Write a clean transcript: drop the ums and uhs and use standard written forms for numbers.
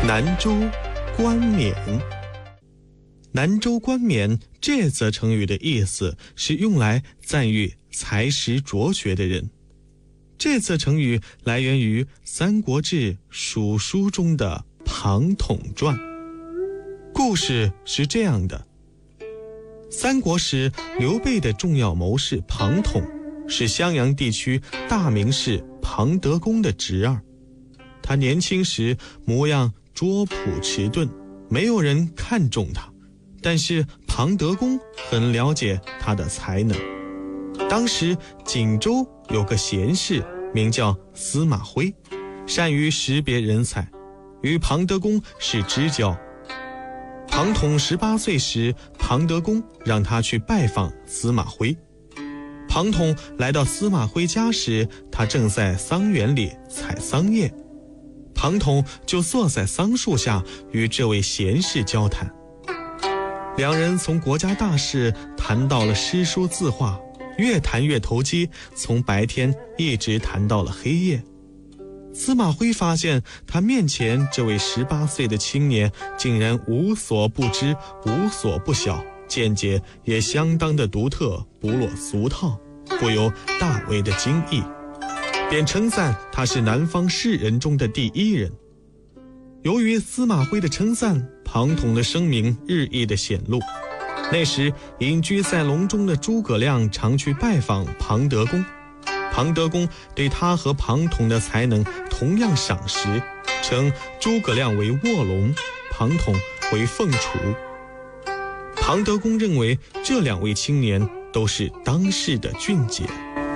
南州冠冕。南州冠冕这则成语的意思是用来赞誉才识卓学的人。这则成语来源于《三国志·蜀书》中的庞统传。故事是这样的：三国时，刘备的重要谋士庞统是襄阳地区大名士庞德公的侄儿。他年轻时模样拙朴迟钝，没有人看重他，但是庞德公很了解他的才能。当时锦州有个贤士名叫司马徽，善于识别人才，与庞德公是知交。庞统18岁时，庞德公让他去拜访司马徽。庞统来到司马徽家时，他正在桑园里采桑叶，庞统就坐在桑树下与这位贤士交谈。两人从国家大事谈到了诗书字画，越谈越投机，从白天一直谈到了黑夜。司马徽发现他面前这位18岁的青年竟然无所不知，无所不晓，见解也相当的独特，不落俗套，不由大为的惊异，便称赞他是南方士人中的第一人。由于司马徽的称赞，庞统的声名日益的显露。那时隐居在隆中的诸葛亮常去拜访庞德公，庞德公对他和庞统的才能同样赏识，称诸葛亮为卧龙，庞统为凤雏。庞德公认为这两位青年都是当世的俊杰。